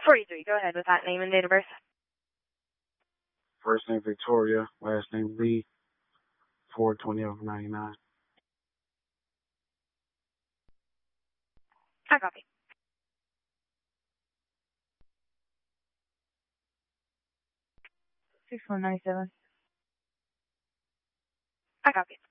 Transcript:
43. Go ahead with that name and date of birth. First name Victoria, last name Lee, 420 of 99. I copy. $6,197. I copy.